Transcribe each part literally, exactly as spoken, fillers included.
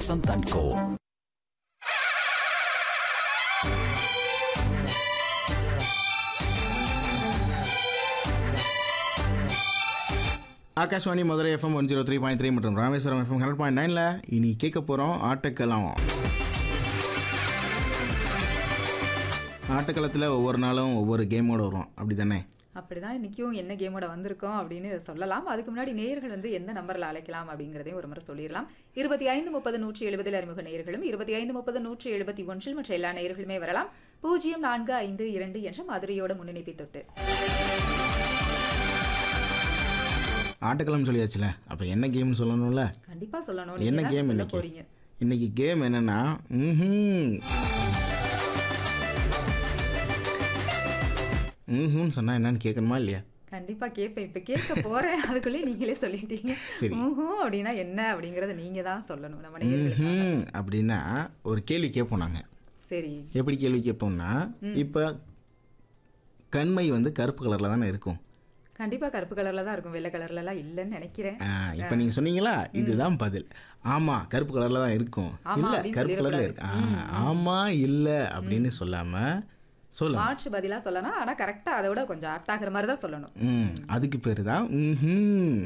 Vasanth and go. Akashvani Madurai FM one zero three point three மற்றும் Rameswaram FM hundred point நைனில் இனி கேட்க போகிறோம் ஆட்டக்களம். ஆட்டக்களத்தில் ஒவ்வொரு நாளும் ஒவ்வொரு கேமோடு வரும், அப்படி தானே? அப்படிதான் இன்னைக்கும் என்ன கேமோட வந்திருக்கோம் அப்படின்னு சொல்லலாம். அதுக்கு முன்னாடி நேயர்கள் வந்து எந்த நம்பரில் அழைக்கலாம் அப்படிங்கிறதையும் ஒரு முறை சொல்லிடலாம். இருபத்தி ஐந்து முப்பது நூற்றி எழுபதில் அறிமுக நேயர்களும் இருபத்தி ஐந்து முப்பது நூற்றி எழுபத்தி ஒன்றில் மற்ற எல்லா நேயர்களுமே வரலாம். பூஜ்ஜியம் நான்கு ஐந்து இரண்டு என்ற மதுரையோட முன்னிணைப்பை தொட்டு. ஆட்டக்களம் சொல்லியாச்சுல, அப்போ என்ன கேம்னு சொல்லணும்ல. கண்டிப்பா சொல்லணும். என்ன கேம் இன்னைக்கு? இன்னைக்கு கேம் என்னன்னா, ம் ம் சொன்னா என்னன்னு கேட்கணுமா இல்லையா? கண்டிப்பா கேட்பேன். இப்ப கேட்க போறேன், அதுக்குள்ளே நீங்களே சொல்லிட்டீங்க. சரி, ஊஹும் அப்படின்னா என்ன அப்படிங்கறத நீங்க தான் சொல்லணும். நம்ம நேயர்களுக்கு ம் அப்படின்னா ஒரு கேள்வி கேட்போம் நாங்க. சரி, எப்படி கேள்வி கேட்போம்னா, இப்போ கண்மை வந்து கருப்பு கலர்ல தானே இருக்கும். கண்டிப்பா கருப்பு கலர்ல தான் இருக்கும், வெள்ளை கலர்ல எல்லாம் இல்லைன்னு நினைக்கிறேன். இப்போ நீங்க சொன்னீங்களா, இதுதான் பதில். ஆமா கருப்பு கலர்ல தான் இருக்கும், இல்ல கருப்பு கலர்ல இருக்கு. ஆமா இல்ல அப்படின்னு சொல்லாம சொல்லணும், மாற்று பதிலா சொல்லணும். ஆனா கரெக்டா அதோட கொஞ்சம் அட்டாகிற மாதிரி தான் சொல்லணும். ம் அதுக்கு பேரு தான் ம்ஹும்.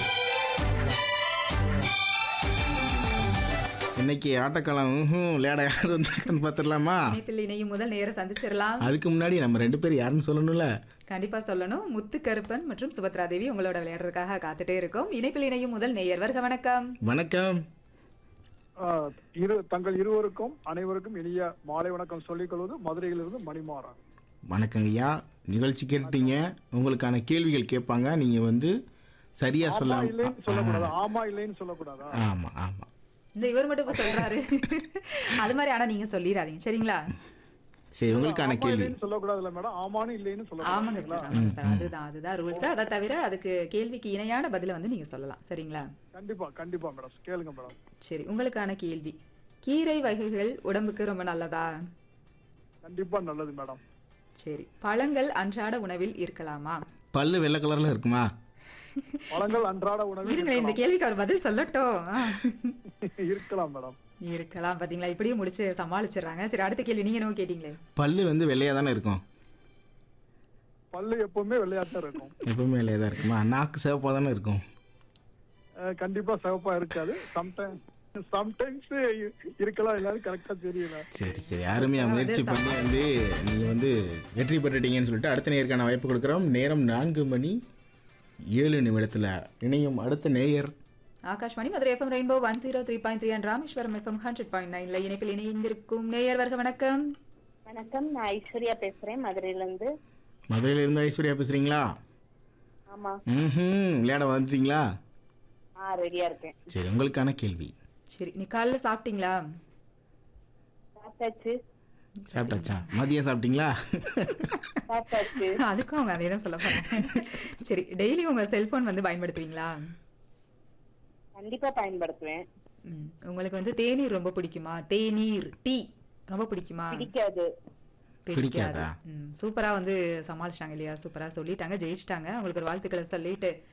இன்னைக்கு ஆட்டக்காலம் ம்ஹும் விளையாட யார் வந்திருக்கான்னு பார்த்துடலாமா? இணைப்பில் இணையும் முதல் நேரம் சந்திச்சிடலாம். அதுக்கு முன்னாடி நம்ம ரெண்டு பேர் யாருன்னு சொல்லணும்ல. கண்டிப்பா சொல்லணும். முத்து கருப்பன் மற்றும் சுபத்ரா தேவி உங்களோட விளையாடுறதுக்காக காத்துட்டே இருக்கும். இணைப்பில் இணையும் முதல் நேயர் வருக. வணக்கம். வணக்கம். இரு தங்கள் இருவருக்கும் அனைவருக்கும் இனிய மாலை வணக்கம் சொல்லிக் கொள்வது மதுரையிலிருந்து மணிமாறன். வணக்கங்க ஐயா, நிகழ்ச்சி கேட்டீங்க. உங்களுக்கான கேள்விகள் கேட்பாங்க, நீங்க வந்து சரியா சொல்லலாம். சொல்லக்கூடாது, ஆமா இல்லைன்னு சொல்லக்கூடாதா? ஆமா ஆமா. இந்த இவர் மட்டும் இப்ப சொல்றாரு அது மாதிரி. ஆனா நீங்க சொல்லிடாதீங்க, சரிங்களா? சரி, உங்களுக்கான கேள்வி சொல்லக்கூடாதுல்ல மேடம், ஆமான்னு இல்லைன்னு சொல்லக்கூடாது. ஆமாங்க சார், ஆமாங்க சார், அதுதான் அதுதான் ரூல்ஸ். அதை தவிர அதுக்கு கேள்விக்கு இணையான பதில வந்து நீங்க சொல்லலாம், சரிங்களா? கண்டிப்பா கண்டிப்பா மேடம், கேளுங்க மேடம். சரி, உங்களுக்கான கேள்வி, கீரை வகைகள் உடம்புக்கு ரொம்ப நல்லதா? கண்டிப்பா நல்லது மேடம். சரி, பழங்கள் அன்றாட உணவில் இருக்கலாமா? பல்லு வெள்ளை கலர்ல இருக்குமா? பழங்கள் அன்றாட உணவில் இருங்களேன், இந்த கேள்விக்கு அவர் பதில் சொல்லட்டும். இருக்கலாம் மேடம். இருக்கலாம். பாத்தீங்களா, இப்படியே முடிச்சு சமாளிச்சிடறாங்க. சரி, அடுத்த கேள்வி நீங்க என்ன கேட்டீங்களே. பல்லு வந்து வெள்ளையா தானே இருக்கும்? பல்லு எப்பவுமே வெள்ளையாத்தான் இருக்கும். எப்பவுமே வெள்ளையா தான் இருக்குமா? நாக்கு சிவப்பா தானே இருக்கும்? கண்டிப்பா சிவப்பா இருக்காது. சம்டைம்ஸ் சம்டைம்ஸ் இருக்கலாம், எல்லாரும் கரெக்டா தெரியல. சரி சரி, அருமையா முயற்சி பண்ணி வந்து நீங்க வந்து வெற்றி பெற்றுட்டீங்கன்னு சொல்லிட்டு அடுத்த நேயருக்கான வாய்ப்பு கொடுக்குறோம். நேரம் நான்கு மணி ஏழு நிமிடத்துல இணையும் அடுத்த நேயர் Akashvani Madurai FM rainbow one zero three point three and Rameswaram FM hundred point நைன்ல இணைப்பில் இணைந்திருக்கும் நேயர் வருக. வணக்கம். வணக்கம், நான் ஐஸ்வர்யா பேசுறேன் மதுரையில இருந்து. மதுரையில இருந்து ஐஸ்வர்யா பேசுறீங்களா? ஆமா. ம் விளையாட வந்துட்டீங்களா? ஆ ரெடியா இருக்கேன். சரி, உங்களுக்கான கேள்வி. சரி, நீ காலைல சாப்பிட்டீங்களா? சாப்பிட்டாச்சு. சாப்பிட்டாச்சா? மதியம் சாப்பிட்டீங்களா? சாப்பிட்டாச்சு. அதுக்கும் அவங்க அதே தான் சொல்ல போறாங்க. சரி, டெய்லி உங்க செல்போன் வந்து பயன்படுத்துவீங்களா? கண்டிப்பா பயன்படுத்துவேன். உங்களுக்கு வந்து தேநீர் ரொம்ப பிடிக்குமா? தேநீர் டீ ரொம்ப பிடிக்குமா? பிடிக்காது. பிடிக்காதா? சூப்பரா வந்து சமாளிச்சிட்டாங்க இல்லையா? சூப்பரா சொல்லிட்டாங்க, ஜெயிச்சிட்டாங்க. உங்களுக்கு ஒரு வாழ்த்துக்களை சொல்லிட்டு